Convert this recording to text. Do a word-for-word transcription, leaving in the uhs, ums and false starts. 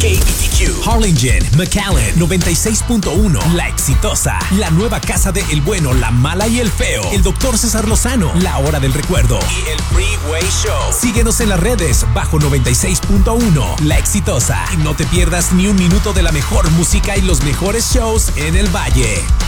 K B T Q, Harlingen, McAllen, noventa y seis punto uno, La Exitosa, la nueva casa de El Bueno, la Mala y el Feo, el doctor César Lozano, La Hora del Recuerdo y el Freeway Show. Síguenos en las redes bajo noventa y seis punto uno, La Exitosa, y no te pierdas ni un minuto de la mejor música y los mejores shows en el Valle.